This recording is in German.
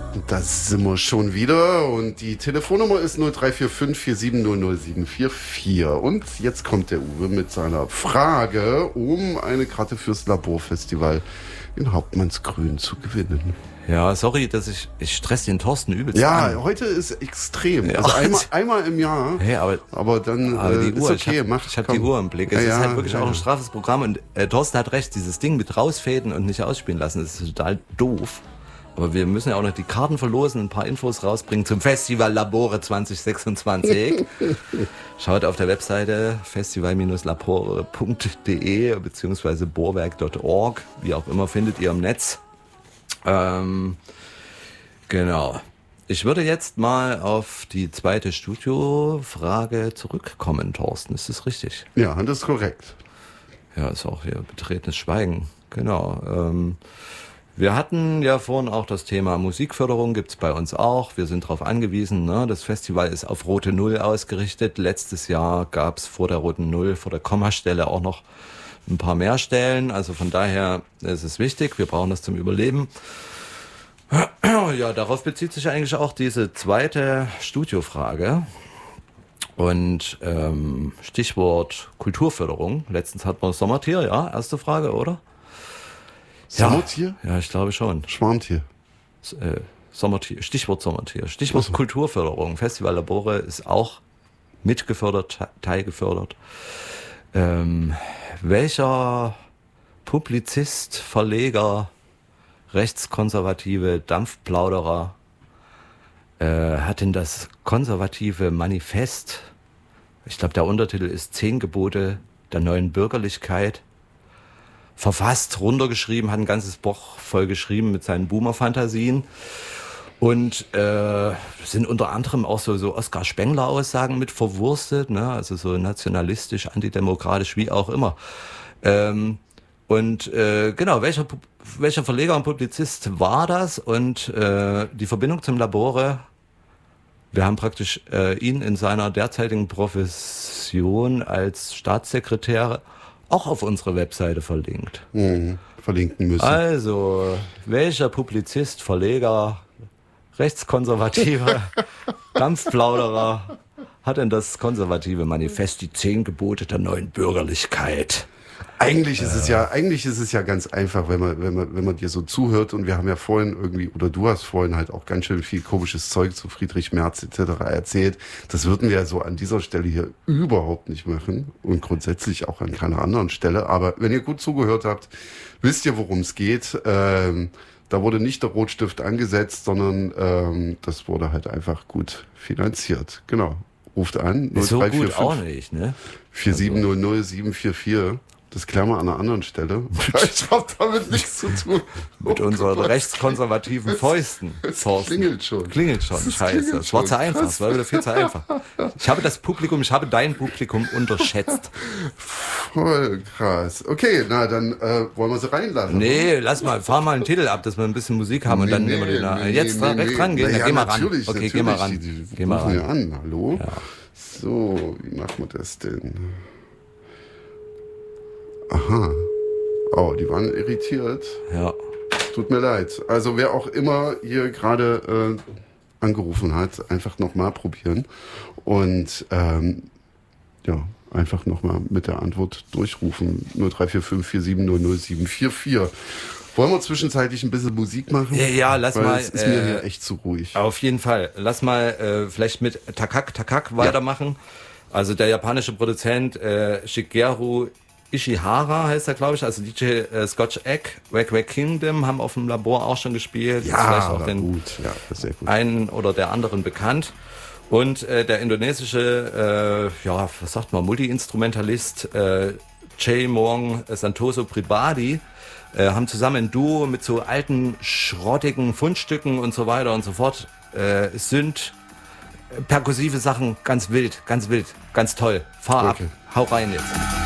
Da sind wir schon wieder und die Telefonnummer ist 0345 4700 und jetzt kommt der Uwe mit seiner Frage, um eine Karte fürs Laborfestival in Hauptmannsgrün zu gewinnen. Ja, sorry, dass ich stress den Thorsten übelst an. an. Heute ist extrem. Ja, also einmal im Jahr. Hey, aber dann die Uhr, ist okay. Ich hab die Uhr im Blick. Es ist halt wirklich auch ein straffes Programm. Und Thorsten hat recht, dieses Ding mit rausfäden und nicht ausspielen lassen, das ist total doof. Aber wir müssen ja auch noch die Karten verlosen, ein paar Infos rausbringen zum Festival Labore 2026. Schaut auf der Webseite festival-labore.de bzw. bohrwerk.org, wie auch immer, findet ihr im Netz. Genau. Ich würde jetzt mal auf die zweite Studiofrage zurückkommen, Thorsten. Ist das richtig? Ja, das ist korrekt. Ja, ist auch hier betretenes Schweigen. Genau. Wir hatten ja vorhin auch das Thema Musikförderung, gibt's bei uns auch. Wir sind darauf angewiesen, ne? Das Festival ist auf Rote Null ausgerichtet. Letztes Jahr gab's vor der Roten Null, vor der Kommastelle auch noch ein paar mehr Stellen. Also von daher ist es wichtig, wir brauchen das zum Überleben. Ja, darauf bezieht sich eigentlich auch diese zweite Studiofrage. Und Stichwort Kulturförderung. Letztens hatten wir Sommertier, ja, erste Frage, oder? Sommertier? Ja, ich glaube schon. Schwarmtier. Sommertier, Stichwort Sommertier. Stichwort Kulturförderung. Festival Labore ist auch mitgefördert, teilgefördert. Welcher Publizist, Verleger, rechtskonservative Dampfplauderer hat denn das konservative Manifest, ich glaube der Untertitel ist 10 Gebote der neuen Bürgerlichkeit, verfasst, runtergeschrieben, hat ein ganzes Buch voll geschrieben mit seinen Boomer-Fantasien und sind unter anderem auch so Oskar Spengler-Aussagen mit verwurstet, ne? Also so nationalistisch, antidemokratisch, wie auch immer. Genau, welcher Verleger und Publizist war das? Und die Verbindung zum Labore, wir haben praktisch ihn in seiner derzeitigen Profession als Staatssekretär auch auf unsere Webseite verlinkt. Verlinken müssen. Also, welcher Publizist, Verleger, rechtskonservativer Dampfplauderer hat denn das konservative Manifest, die 10 Gebote der neuen Bürgerlichkeit? Eigentlich ist es ja ganz einfach, wenn man dir so zuhört, und wir haben ja vorhin irgendwie, oder du hast vorhin halt auch ganz schön viel komisches Zeug zu Friedrich Merz etc. erzählt. Das würden wir ja so an dieser Stelle hier überhaupt nicht machen und grundsätzlich auch an keiner anderen Stelle. Aber wenn ihr gut zugehört habt, wisst ihr, worum es geht. Da wurde nicht der Rotstift angesetzt, sondern das wurde halt einfach gut finanziert. Genau. Ruft an. So gut auch nicht, ne? 4700 744. Das klären wir an einer anderen Stelle. Ich habe damit nichts zu tun. Mit unseren rechtskonservativen Fäusten. Es klingelt schon. Scheiße. Das war zu einfach. Das war wieder viel zu einfach. Ich habe dein Publikum unterschätzt. Voll krass. Okay, na dann wollen wir sie reinlassen. Nee, fahr mal einen Titel ab, dass wir ein bisschen Musik haben und dann nehmen wir den rechts rangehen. Dann geh mal ran. Okay, geh mal ran. Geh mal ran. Hallo? Ja. So, wie machen wir das denn? Aha. Oh, die waren irritiert. Ja. Tut mir leid. Also wer auch immer hier gerade angerufen hat, einfach nochmal probieren. Und einfach nochmal mit der Antwort durchrufen. 0345 4700 744. Wollen wir zwischenzeitlich ein bisschen Musik machen? Ja, lass mal. Es ist mir hier echt zu ruhig. Auf jeden Fall. Lass mal vielleicht mit Takak weitermachen. Also der japanische Produzent Shigeru Ishihara heißt er, glaube ich, also DJ Scotch Egg, Wack Wack Kingdom haben auf dem Labor auch schon gespielt. Ja, vielleicht auch den sehr gut. einen oder der anderen bekannt. Und der indonesische, Multi-Instrumentalist Jay Mong Santoso Pribadi haben zusammen ein Duo mit so alten, schrottigen Fundstücken und so weiter und so fort. Synth, perkussive Sachen, ganz wild, ganz toll. Fahr ab, hau rein jetzt.